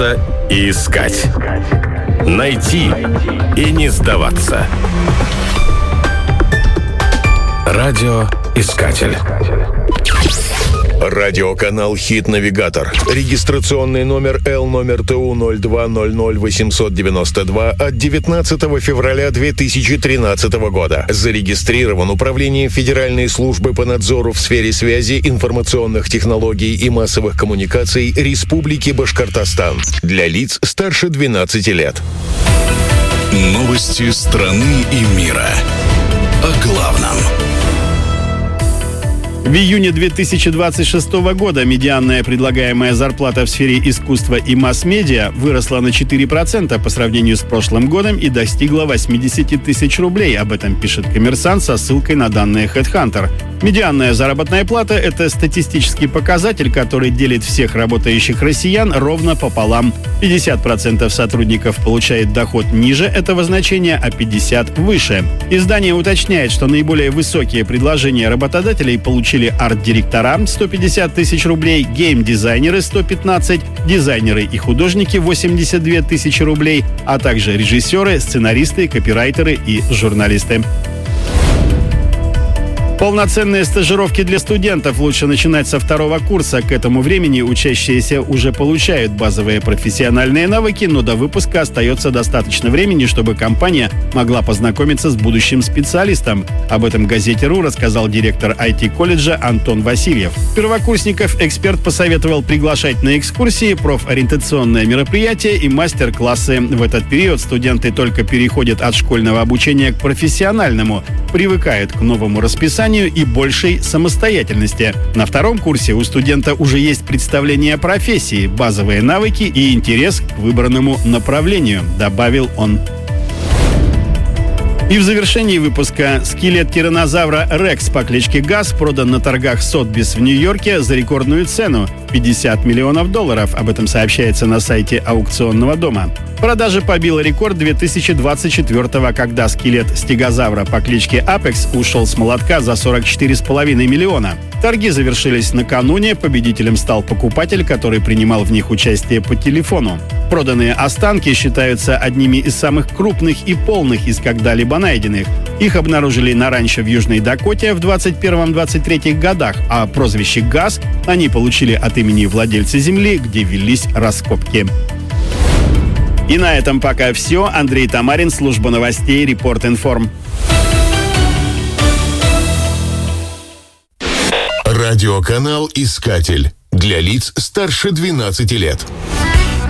Бояться и искать. Найти и не сдаваться. Радиоискатель. Радиоканал «Хит-навигатор». Регистрационный номер L-номер ТУ 0200 892 от 19 февраля 2013 года. Зарегистрирован Управлением Федеральной службы по надзору в сфере связи, информационных технологий и массовых коммуникаций Республики Башкортостан. Для лиц старше 12 лет. Новости страны и мира. О главном. В июне 2026 года медианная предлагаемая зарплата в сфере искусства и масс-медиа выросла на 4% по сравнению с прошлым годом и достигла 80 тысяч рублей. Об этом пишет «Коммерсант» со ссылкой на данные HeadHunter. Медианная заработная плата – это статистический показатель, который делит всех работающих россиян ровно пополам. 50% сотрудников получает доход ниже этого значения, а 50% выше. Издание уточняет, что наиболее высокие предложения работодателей получили арт-директора – 150 тысяч рублей, гейм-дизайнеры – 115, дизайнеры и художники – 82 тысячи рублей, а также режиссеры, сценаристы, копирайтеры и журналисты. Полноценные стажировки для студентов лучше начинать со второго курса. К этому времени учащиеся уже получают базовые профессиональные навыки, но до выпуска остается достаточно времени, чтобы компания могла познакомиться с будущим специалистом. Об этом газете «РУ» рассказал директор IT-колледжа Антон Васильев. Первокурсников эксперт посоветовал приглашать на экскурсии, профориентационные мероприятия и мастер-классы. В этот период студенты только переходят от школьного обучения к профессиональному, привыкают к новому расписанию и большей самостоятельности. На втором курсе у студента уже есть представление о профессии, базовые навыки и интерес к выбранному направлению, добавил он. И в завершении выпуска скелет тираннозавра Рекс по кличке Газ продан на торгах Сотбис в Нью-Йорке за рекордную цену – $50 миллионов. Об этом сообщается на сайте аукционного дома. Продажа побила рекорд 2024-го, когда скелет стегозавра по кличке Апекс ушел с молотка за $44,5 миллиона. Торги завершились накануне. Победителем стал покупатель, который принимал в них участие по телефону. Проданные останки считаются одними из самых крупных и полных из когда-либо найденных. Их обнаружили на ранчо в Южной Дакоте в 21-23 годах, а прозвище «Газ» они получили от имени владельца земли, где велись раскопки. И на этом пока все. Андрей Тамарин, служба новостей «Репорт-Информ». Радиоканал «Искатель». Для лиц старше 12 лет.